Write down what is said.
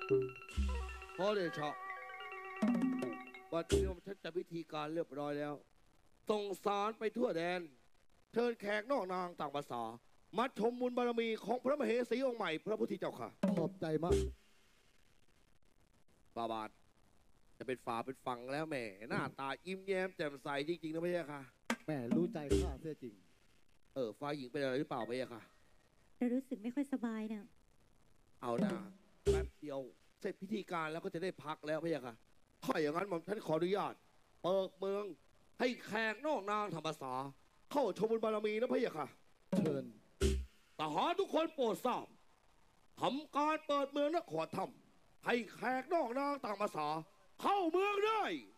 พอเดชะบัดนี้ฉันจะพิธีการเรียบร้อยแล้วส่งสารไปทั่วแดนเชิญแขกนอกนางต่างภาษามาชมบุญบารมีของพระมเหสีองค์ใหม่พระพุทธเจ้าค่ะขอบใจมากบาบาทจะเป็นฝาเป็นฟังแล้วแม่หน้าตาอิ่มแย้มแจ่มใสจริงๆนะพี่ค่ะแม่รู้ใจข้าเสียจริงฝ่ายหญิงเป็นอะไรหรือเปล่าพี่ค่ะเรารู้สึกไม่ค่อยสบายเนี่ยเอาหน้าแป๊บเดียวเสร็จพิธีการแล้วก็จะได้พักแล้วพี่ค่ะถ้าอย่างนั้นผมท่านขออนุญาตเปิดเมืองให้แขกนอกนางธรรมษาเข้าชมบุญบารมีนะพี่ค่ะเชิญทหารทุกคนโปรดทราบทำการเปิดเมืองนครธรรมให้แขกนอกนางต่างภาษาเข้าเมืองได้